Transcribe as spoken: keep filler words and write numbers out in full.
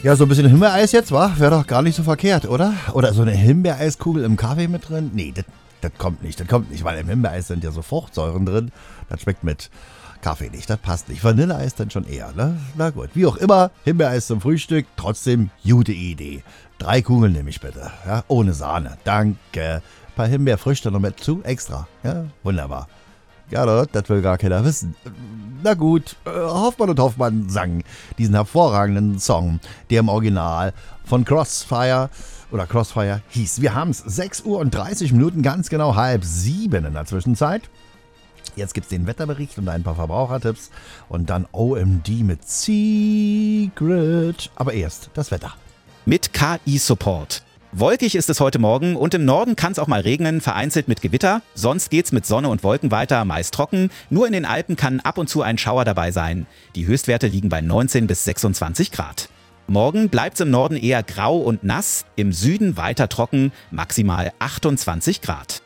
Ja, so ein bisschen Himbeereis jetzt, wa? Wäre doch gar nicht so verkehrt, oder? Oder so eine Himbeereiskugel im Kaffee mit drin? Nee, das, das kommt nicht, das kommt nicht, weil im Himbeereis sind ja so Fruchtsäuren drin. Das schmeckt mit Kaffee nicht, das passt nicht. Vanilleeis dann schon eher, ne? Na gut, wie auch immer, Himbeereis zum Frühstück, trotzdem gute Idee. Drei Kugeln nehme ich bitte, ja? Ohne Sahne, danke. Ein paar Himbeerfrüchte noch mit zu, extra, ja? Wunderbar. Ja, das, das will gar keiner wissen. Na gut, äh, Hoffmann und Hoffmann sangen diesen hervorragenden Song, der im Original von Crossfire oder Crossfire hieß. Wir haben es sechs Uhr und dreißig Minuten, ganz genau halb sieben in der Zwischenzeit. Jetzt gibt es den Wetterbericht und ein paar Verbrauchertipps und dann O M D mit Secret. Aber erst das Wetter. Mit K I-Support. Wolkig ist es heute Morgen und im Norden kann es auch mal regnen, vereinzelt mit Gewitter. Sonst geht's mit Sonne und Wolken weiter, meist trocken. Nur in den Alpen kann ab und zu ein Schauer dabei sein. Die Höchstwerte liegen bei neunzehn bis sechsundzwanzig Grad. Morgen bleibt's im Norden eher grau und nass, im Süden weiter trocken, maximal achtundzwanzig Grad.